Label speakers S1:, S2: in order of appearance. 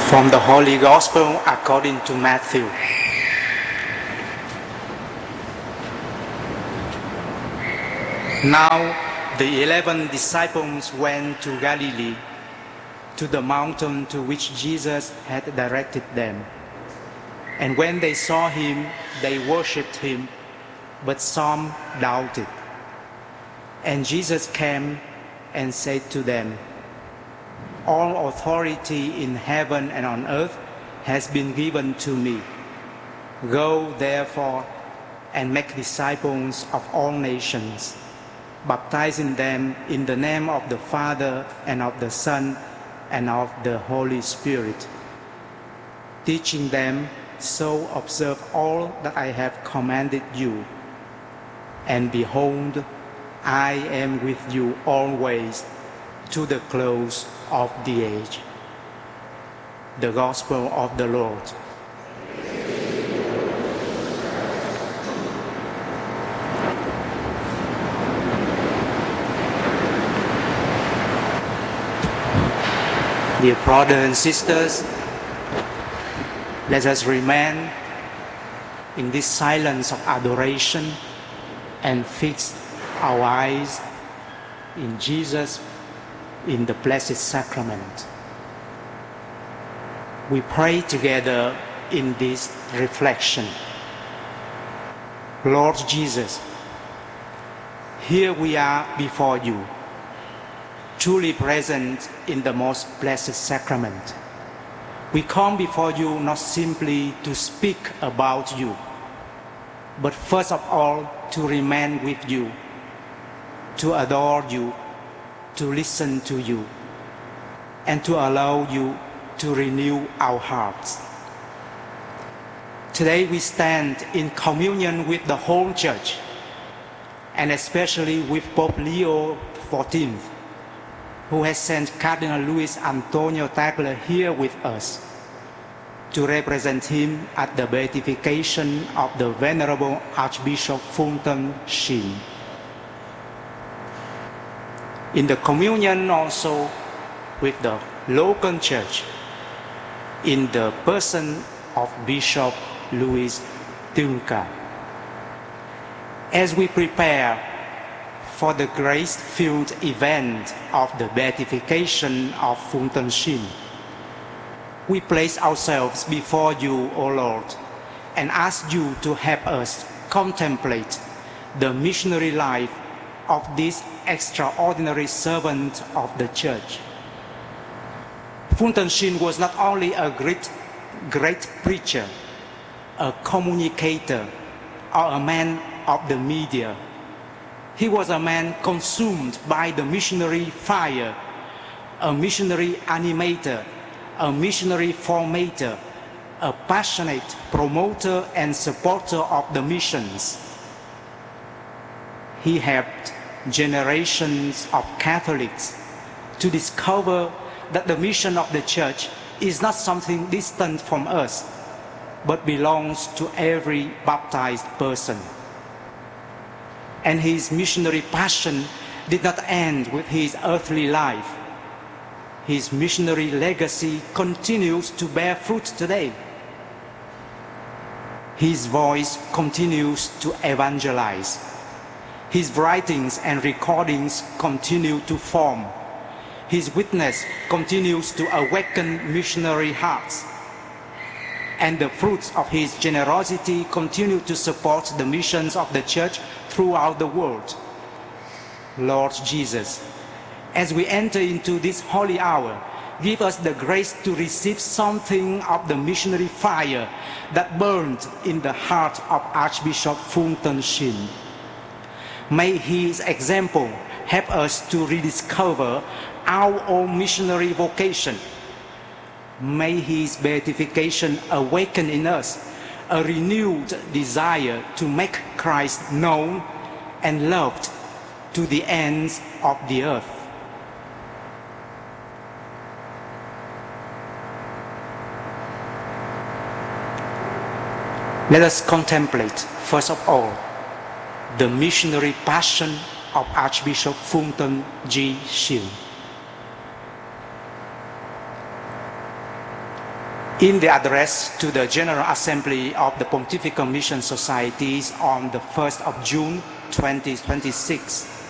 S1: From the Holy Gospel according to Matthew. Now the 11 disciples went to Galilee, to the mountain to which Jesus had directed them. And when they saw him, they worshipped him, but some doubted. And Jesus came and said to them, "All authority in heaven and on earth has been given to me. Go, therefore, and make disciples of all nations, baptizing them in the name of the Father and of the Son and of the Holy Spirit, teaching them so observe all that I have commanded you. And behold, I am with you always to the close of the age." The Gospel of the Lord. Dear brothers and sisters, let us remain in this silence of adoration and fix our eyes in Jesus in the Blessed Sacrament. We pray together in this reflection. Lord Jesus, here we are before you, truly present in the most blessed sacrament. We come before you not simply to speak about you, but first of all to remain with you, to adore you, to listen to you, and to allow you to renew our hearts. Today we stand in communion with the whole Church, and especially with Pope Leo XIV, who has sent Cardinal Luis Antonio Tagle here with us to represent him at the beatification of the Venerable Archbishop Fulton Sheen. In the communion also with the local church, in the person of Bishop Louis Dunca. As we prepare for the grace-filled event of the beatification of Fulton Sheen, we place ourselves before you, O Lord, and ask you to help us contemplate the missionary life of this extraordinary servant of the Church. Fulton Sheen was not only a great preacher, a communicator, or a man of the media. He was a man consumed by the missionary fire, a missionary animator, a missionary formator, a passionate promoter and supporter of the missions. He helped generations of Catholics to discover that the mission of the Church is not something distant from us, but belongs to every baptized person. And his missionary passion did not end with his earthly life. His missionary legacy continues to bear fruit today. His voice continues to evangelize. His writings and recordings continue to form. His witness continues to awaken missionary hearts. And the fruits of his generosity continue to support the missions of the Church throughout the world. Lord Jesus, as we enter into this holy hour, give us the grace to receive something of the missionary fire that burned in the heart of Archbishop Fulton Sheen. May his example help us to rediscover our own missionary vocation. May his beatification awaken in us a renewed desire to make Christ known and loved to the ends of the earth. Let us contemplate, first of all, the missionary passion of Archbishop Fulton G. Sheen. In the address to the General Assembly of the Pontifical Mission Societies on the 1st of June 2026,